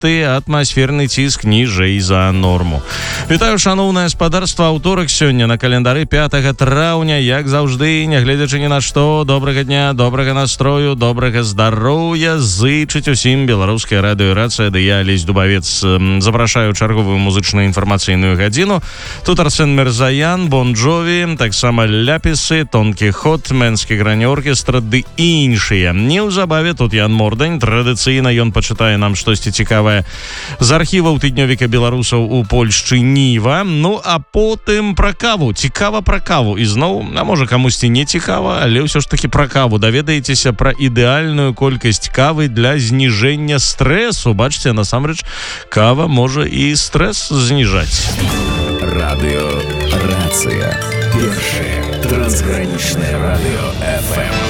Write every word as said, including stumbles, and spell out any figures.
гэты атмасферны ціск ніжэй за норму. Вітаю, шаноўнае спадарства. Аўторак сёння на календары пятага траўня, як заўжды, нягледзячы ні на што, добрага дня, добрага настрою, добрага здароўя зычыць усім беларуская радыёрацыя, ды я, Алесь Дубавец, запрашаю чарговую музычна-інфармацыйную гадзіну. Тут Арсен Мерзаян, Бон Джові, таксама Ляпісы, Тонкі Ход, Мэнскі грані оркестра ды іншыя. Неўзабаве тут Ян Мордань. Традыцыйна ён пачытае нам штосьці цікавае з архіваў тыднёвіка беларусаў у Польшчы Ніва. Ну, а потым пра каву. Цікава пра каву. І зноў, а можа камусьці не цікава, але ўсё ж такі пра каву. Даведаецеся пра ідэальную колькасць кавы для зніжэння стрэсу. Бачыце, насамрэч, кава можа і стрэс зніжаць. Радыё Рацыя. Першае трансгранічнае радыё эф эм.